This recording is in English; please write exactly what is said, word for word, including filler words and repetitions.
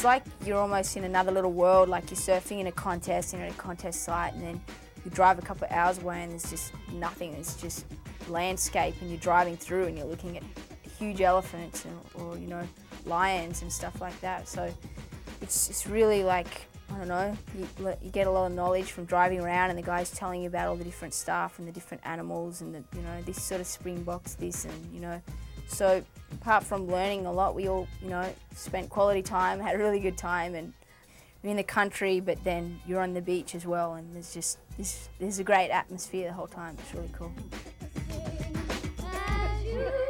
it's like you're almost in another little world, like you're surfing in a contest, you're at a contest site, and then you drive a couple of hours away and there's just nothing, it's just landscape, and you're driving through and you're looking at huge elephants and, or, you know, lions and stuff like that. So it's, it's really like, I don't know, you, you get a lot of knowledge from driving around and the guys telling you about all the different stuff and the different animals and the, you know, this sort of springboks, this, and, you know. So apart from learning a lot, we all, you know, spent quality time, had a really good time, and you're in the country, but then you're on the beach as well, and there's just, this, there's a great atmosphere the whole time. It's really cool.